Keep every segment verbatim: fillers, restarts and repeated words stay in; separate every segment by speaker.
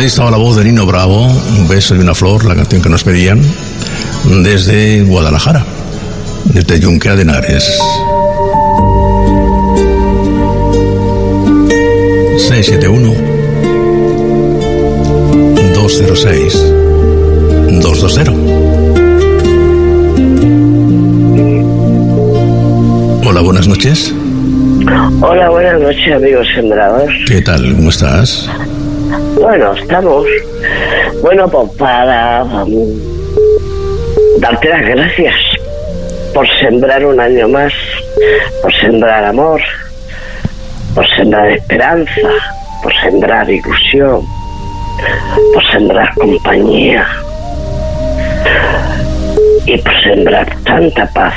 Speaker 1: estaba la voz de Nino Bravo, Un beso y una flor, la canción que nos pedían, desde Guadalajara, desde Junquera de Henares. seis siete uno, dos cero seis, dos dos cero. Hola, buenas noches.
Speaker 2: Hola, buenas noches, amigos sembradores.
Speaker 1: ¿Qué tal? ¿Cómo estás?
Speaker 2: Bueno, estamos. Bueno, pues para um, darte las gracias por sembrar un año más, por sembrar amor, por sembrar esperanza, por sembrar ilusión, por sembrar compañía y por sembrar tanta paz.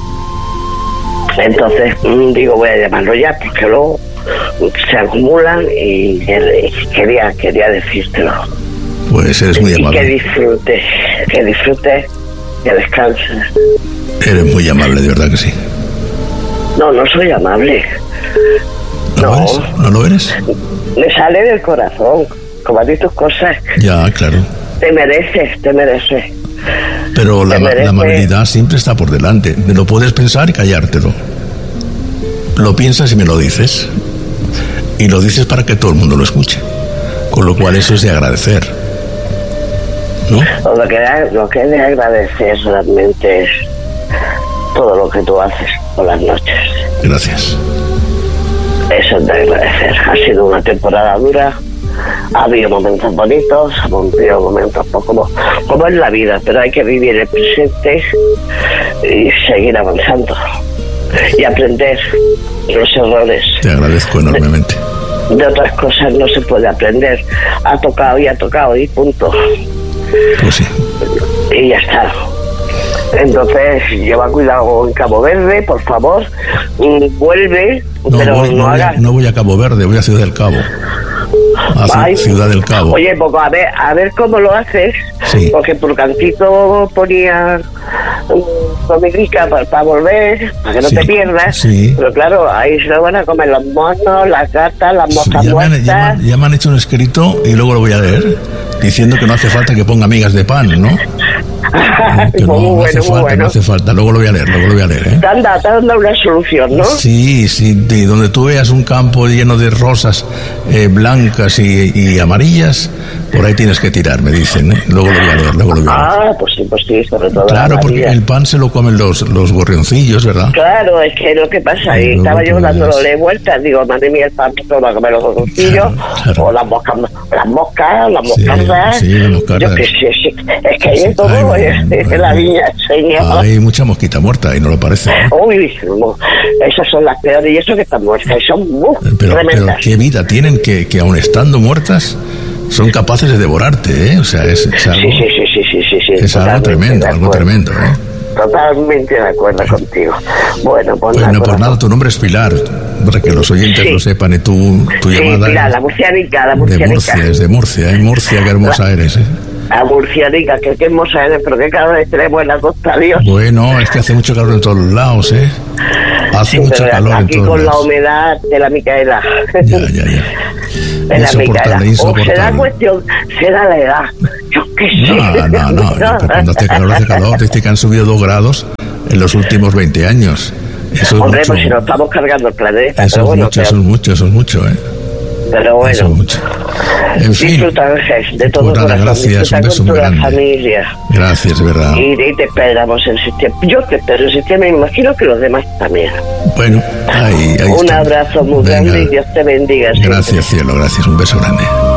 Speaker 2: Entonces, digo, voy a llamarlo ya, porque luego se acumulan y quería quería decírtelo.
Speaker 1: Pues eres muy amable.
Speaker 2: Y que disfrutes, que disfrutes, que descanses.
Speaker 1: Eres muy amable, de verdad que sí.
Speaker 2: No, no soy amable.
Speaker 1: ¿No,
Speaker 2: no.
Speaker 1: lo eres? ¿No lo eres?
Speaker 2: Me sale del corazón, como a ti tus cosas.
Speaker 1: Ya, claro.
Speaker 2: Te mereces, te mereces.
Speaker 1: Pero la,
Speaker 2: merece...
Speaker 1: la amabilidad siempre está por delante. Me lo puedes pensar y callártelo. Lo piensas y me lo dices. Y lo dices para que todo el mundo lo escuche. Con lo cual eso es de agradecer, ¿no?
Speaker 2: Lo que, lo que he de agradecer realmente es todo lo que tú haces por las noches.
Speaker 1: Gracias.
Speaker 2: Eso es de agradecer. Ha sido una temporada dura. Ha habido momentos bonitos, ha habido momentos pues, como, como es la vida, pero hay que vivir el presente y seguir avanzando y aprender los errores.
Speaker 1: Te agradezco enormemente.
Speaker 2: De, de otras cosas no se puede aprender. Ha tocado y ha tocado y punto.
Speaker 1: Pues sí.
Speaker 2: Y ya está. Entonces, lleva cuidado en Cabo Verde, por favor. Vuelve,
Speaker 1: no,
Speaker 2: pero
Speaker 1: voy,
Speaker 2: no,
Speaker 1: no,
Speaker 2: hagas...
Speaker 1: voy a, no voy a Cabo Verde, voy a Ciudad del Cabo. A
Speaker 2: Ay,
Speaker 1: Ciudad del Cabo.
Speaker 2: Oye, pues a ver, a ver cómo lo haces,
Speaker 1: sí.
Speaker 2: Porque por cantito ponía comidica para, para volver, para que no
Speaker 1: sí,
Speaker 2: te pierdas,
Speaker 1: sí.
Speaker 2: Pero claro, ahí se lo van a comer los monos, las gatas, las moscas
Speaker 1: ya
Speaker 2: muertas.
Speaker 1: Me han, ya, me, ya me han hecho un escrito y luego lo voy a leer, diciendo que no hace falta que ponga amigas de pan, ¿no? Que no, no hace
Speaker 2: bueno,
Speaker 1: falta,
Speaker 2: bueno.
Speaker 1: no hace falta. Luego lo voy a leer, luego lo voy a leer, ¿eh?
Speaker 2: Te han dado, te han dado una solución, ¿no?
Speaker 1: Sí, sí, de donde tú veas un campo lleno de rosas eh, blancas y, y amarillas, por ahí tienes que tirar, me dicen, ¿eh? Luego lo voy a leer, luego lo voy a leer.
Speaker 2: Ah, pues sí, pues sí, sobre todo.
Speaker 1: Claro, porque el pan se lo comen los, los gorrioncillos, ¿verdad?
Speaker 2: Claro, es que lo que pasa, ahí estaba yo dándole vueltas, digo, madre mía, el pan se va a comer los gorrioncillos, claro, claro. O las moscas, las moscas, las moscardas.
Speaker 1: Sí, sí, las moscardas.
Speaker 2: Yo que sé, sí, es que hay de todo,
Speaker 1: ay,
Speaker 2: es de la viña, señor.
Speaker 1: Hay mucha mosquita muerta y no lo parece, ¿eh?
Speaker 2: Uy, esas son las peores, y eso que están muertas, y son uh,
Speaker 1: pero,
Speaker 2: tremendas.
Speaker 1: Pero qué vida tienen que, que aun estando muertas, son capaces de devorarte, ¿eh? O sea, es, es algo,
Speaker 2: sí, sí, sí, sí, sí, sí, sí,
Speaker 1: es algo tremendo, algo tremendo, ¿eh?
Speaker 2: Totalmente de acuerdo bueno. contigo. Bueno, pues,
Speaker 1: bueno,
Speaker 2: nada,
Speaker 1: por nada, tu nombre es Pilar, para que los oyentes sí. lo sepan, y tu, tu
Speaker 2: sí,
Speaker 1: llamada
Speaker 2: Pilar, la murcianica, la murcianica.
Speaker 1: De Murcia, es de Murcia, ¿eh? Murcia, qué hermosa la, eres, ¿eh?
Speaker 2: La murcianica, que qué hermosa eres, pero que cada vez tenemos en la costa, Dios.
Speaker 1: Bueno, es que hace mucho calor en todos los lados, ¿eh? Hace sí, mucho calor en todos lados.
Speaker 2: Aquí con la humedad de la Micaela.
Speaker 1: Ya, ya, ya.
Speaker 2: De la Micaela.
Speaker 1: Insoportable.
Speaker 2: O será cuestión, será la edad. Yo qué sé.
Speaker 1: No, no, no. no cuando hace calor, hace calor. Dice que han subido dos grados en los últimos veinte años. Eso
Speaker 2: Hombre,
Speaker 1: es mucho.
Speaker 2: pues si nos estamos cargando el planeta.
Speaker 1: Eso
Speaker 2: pero
Speaker 1: es
Speaker 2: bueno,
Speaker 1: mucho,
Speaker 2: pero...
Speaker 1: eso es mucho, eso es mucho, ¿eh?
Speaker 2: Pero bueno,
Speaker 1: eso es mucho. En fin,
Speaker 2: disfruta de todo
Speaker 1: pues nada,
Speaker 2: corazón,
Speaker 1: gracias, un beso muy grande.
Speaker 2: Familia.
Speaker 1: Gracias, de verdad.
Speaker 2: Y, y te esperamos en el sistema. Yo te espero en el sistema y me imagino que los demás también.
Speaker 1: Bueno, ahí, ahí
Speaker 2: un
Speaker 1: está.
Speaker 2: abrazo muy Venga. grande y Dios te bendiga.
Speaker 1: Gracias,
Speaker 2: siempre.
Speaker 1: cielo, gracias, un beso grande.